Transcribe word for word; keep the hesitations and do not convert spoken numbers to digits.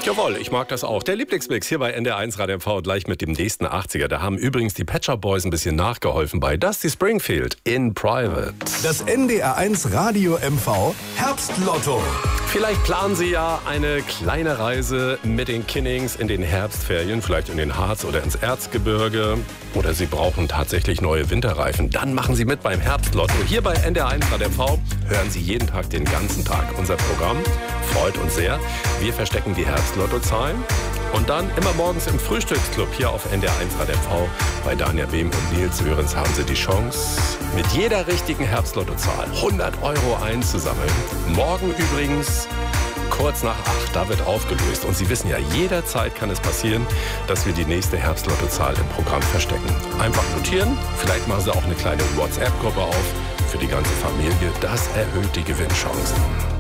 Jawohl, ich mag das auch. Der Lieblingsmix hier bei N D R eins Radio M V gleich mit dem nächsten achtziger. Da haben übrigens die Pet Shop Boys ein bisschen nachgeholfen bei Dusty Springfield in Private. Das N D R eins Radio M V Herbstlotto. Vielleicht planen Sie ja eine kleine Reise mit den Kinnings in den Herbstferien, vielleicht in den Harz oder ins Erzgebirge. Oder Sie brauchen tatsächlich neue Winterreifen. Dann machen Sie mit beim Herbstlotto. Hier bei N D R eins Radio M V hören Sie jeden Tag den ganzen Tag unser Programm. Freut uns sehr. Wir verstecken die Herbstlottozahlen. Und dann immer morgens im Frühstücksclub hier auf N D R eins Radio M V bei Daniel Behm und Nils Sörensen haben Sie die Chance, mit jeder richtigen Herbstlottozahl hundert Euro einzusammeln. Morgen übrigens kurz nach acht, da wird aufgelöst. Und Sie wissen ja, jederzeit kann es passieren, dass wir die nächste Herbstlottozahl im Programm verstecken. Einfach notieren, vielleicht machen Sie auch eine kleine WhatsApp-Gruppe auf für die ganze Familie. Das erhöht die Gewinnchancen.